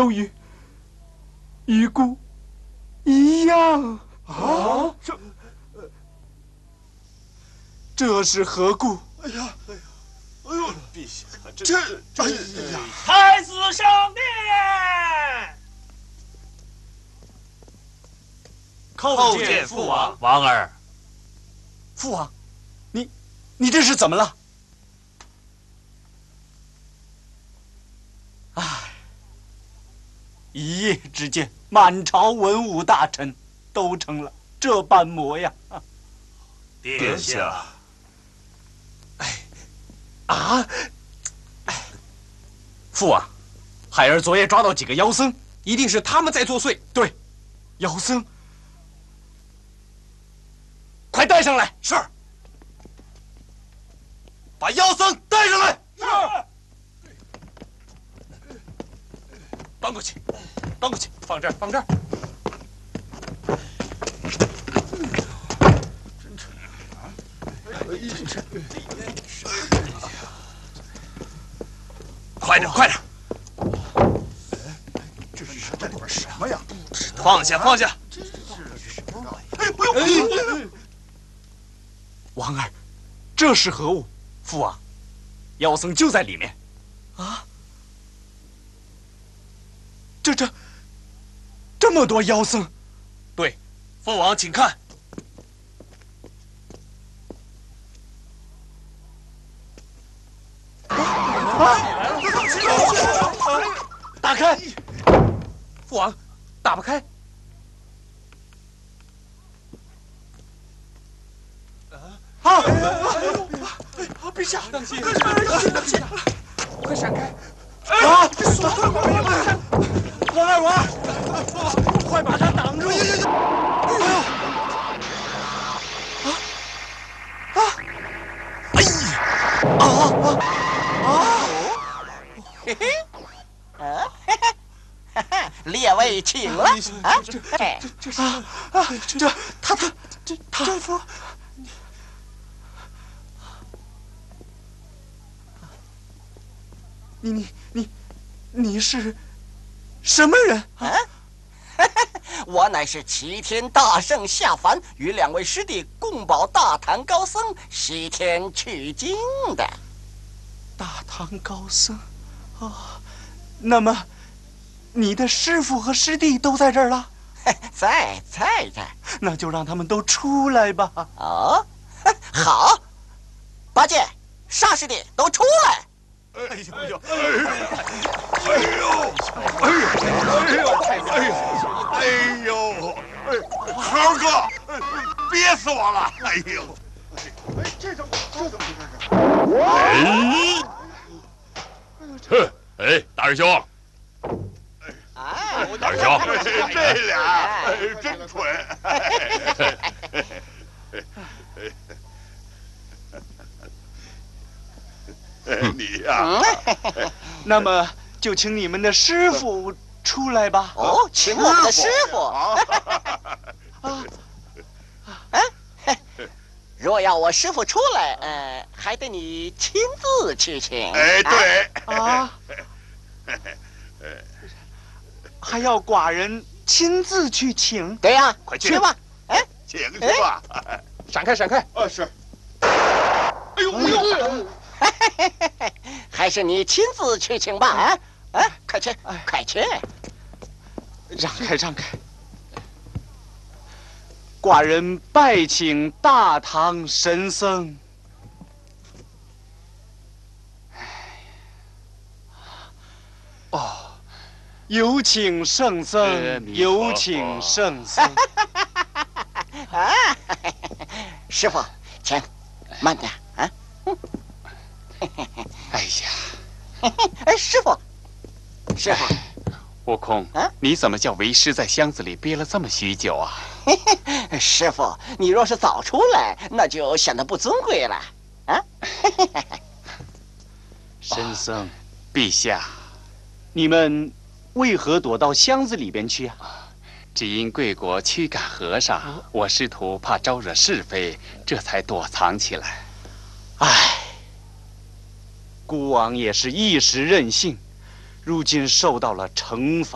就与姑一样啊！ 这是何故？ 哎呀！哎呦，陛下， 哎呀！太子上殿。叩见父王。 王儿， 父王，你这是怎么了？唉，一夜之间，满朝文武大臣都成了这般模样。 殿下， 父王，孩儿昨夜抓到几个妖僧，一定是他们在作祟。对，妖僧，快带上来。 是。把妖僧带上来。 是。 搬过去，搬过去，放这儿，放这儿。 快点，快点！ 这里边什么呀？ 放下，放下！ 王儿，这是何物？父王，妖僧就在里面。啊！这么多妖僧。 对，父王，请看。 打开！父王，打不开。陛下，当心！快闪开！啊！王二娃，快把他挡住！ 嘿嘿，列位请了啊！ 这夫，你是什么人啊？ 我乃是齐天大圣下凡，与2位师弟共保大唐高僧西天取经的。 大唐高僧，哦，那么你的师傅和师弟都在这儿了？ 在。 那就让他们都出来吧。 哦，好，八戒、沙师弟都出来。 猴哥，憋死我了！哎呦，这怎么大师兄，大师兄， 这俩真蠢。你呀， 那么就请你们的师傅出来吧。 哦，请我们的师傅。若要我师傅出来，还得你亲自去请。 哎，对啊，还要寡人亲自去请？ 对呀， 快去去吧。哎， 请去吧。 闪开，闪开！ 是。哎呦！ 还是你亲自去请吧。快去，快去！ 让开，让开！寡人拜请大唐神僧。哦，有请圣僧，有请圣僧。 师傅，请慢点啊！ 哎呀， 师傅， 悟空，你怎么叫为师在箱子里憋了这么许久啊？ 师傅，你若是早出来，那就显得不尊贵了啊！ 神僧， 陛下， 你们为何躲到箱子里边去啊？ 只因贵国驱赶和尚，我师徒怕招惹是非，这才躲藏起来。 唉，孤王也是一时任性，如今受到了惩罚。